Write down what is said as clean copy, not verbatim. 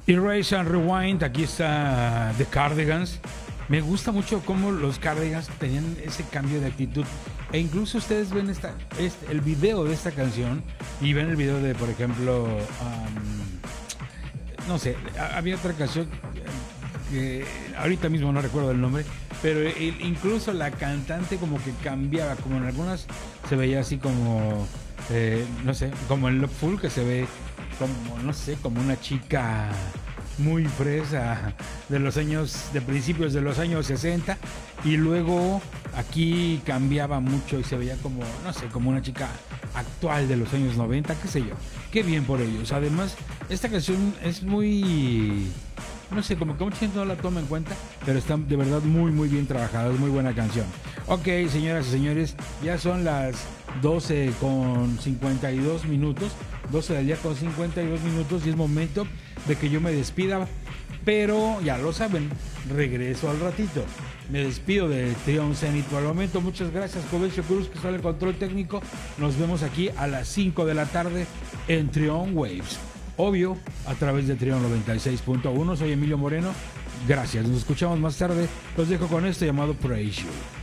Erase and Rewind, aquí está The Cardigans. Me gusta mucho cómo los Cardigans tenían ese cambio de actitud. E incluso ustedes ven el video de esta canción y ven el video de, por ejemplo, no sé, había otra canción que ahorita mismo no recuerdo el nombre, pero incluso la cantante como que cambiaba, como en algunas se veía así como, no sé, como en Loveful, que se ve como, no sé, como una chica muy fresa de principios de los años 60, y luego aquí cambiaba mucho y se veía como, no sé, como una chica actual de los años 90, qué sé yo. Qué bien por ellos. Además, esta canción es muy, no sé, como que mucha gente no la toma en cuenta, pero está de verdad muy muy bien trabajada, es muy buena canción. Ok, señoras y señores, ya son las 12 con 52 minutos, 12 del día con 52 minutos, y es momento de que yo me despida, pero ya lo saben, regreso al ratito. Me despido de Trión Zenit por el momento. Muchas gracias, Cobencio Cruz, que sale el control técnico. Nos vemos aquí a las 5 de la tarde en Trión Waves. Obvio, a través de Trión 96.1. Soy Emilio Moreno. Gracias, nos escuchamos más tarde. Los dejo con esto llamado Praise You.